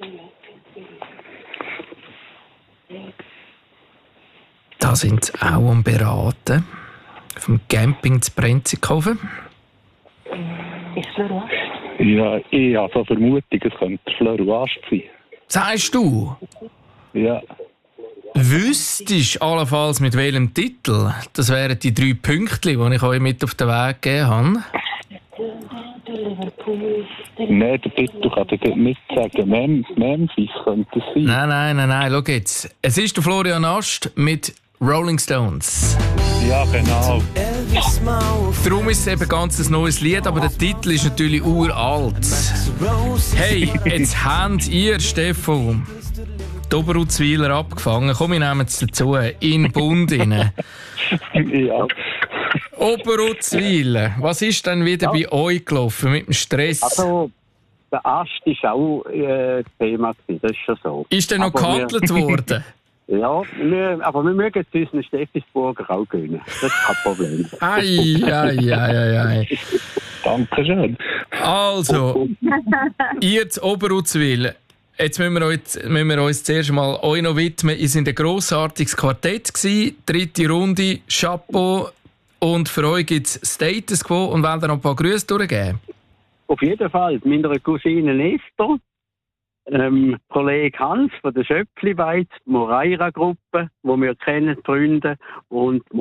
Da sind sie auch am Beraten. Vom Camping zu Brenzikofen. Ist Fleur Ja, ich habe so Vermutung, es könnte Fleur sein. Sagst du? Ja. Wüsstest allenfalls mit welchem Titel? Das wären die 3 Pünktchen, die ich euch mit auf den Weg gegeben habe. Nein, der Titel kann ich nicht sagen. Memphis könnte es sein. Nein. Schau jetzt. Es ist der Florian Ast mit Rolling Stones. Ja, genau. Darum ist es eben ganz ein neues Lied, aber der Titel ist natürlich uralt. Hey, jetzt habt ihr, Steffo, die Oberuzwiler abgefangen. Komm, wir nehmen es dazu. In den Bund rein. Ja. Oberuzwiler, was ist denn wieder bei euch gelaufen mit dem Stress? Also, der Ast war auch Thema gewesen, das ist schon so. Ist denn noch gehandelt worden? Ja, aber wir mögen es unseren Steffisburger auch gönnen. Das ist kein Problem. Ei. Dankeschön. Also, ihr zu Oberuzwil. Jetzt müssen wir uns zuerst mal euch noch widmen. Ihr seid ein grossartiges Quartett gewesen. 3. Runde, Chapeau. Und für euch gibt es Status Quo. Und wollt ihr noch ein paar Grüße durchgeben? Auf jeden Fall. Meiner Cousine Esther, Kollege Hans von der Schöpfli-Beiz, Moreira-Gruppe, die wir kennen, Freunde, und